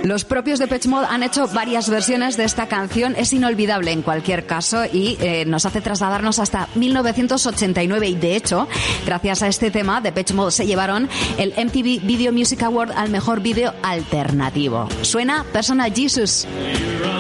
Los propios Depeche Mode han hecho varias versiones de esta canción. Es inolvidable en cualquier caso y nos hace trasladarnos hasta 1989 y de hecho, gracias a este tema, Depeche Mode se llevaron el MTV Video Music Award al mejor vídeo alternativo. Suena Personal Jesus.